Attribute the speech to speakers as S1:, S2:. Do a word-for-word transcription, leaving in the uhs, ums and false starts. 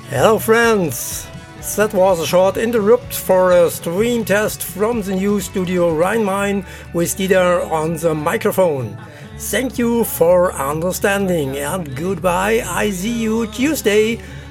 S1: Hello friends! That was a short interrupt for a stream test from the new studio Rhein-Main with Dieter on the microphone. Thank you for understanding and goodbye. I see you Tuesday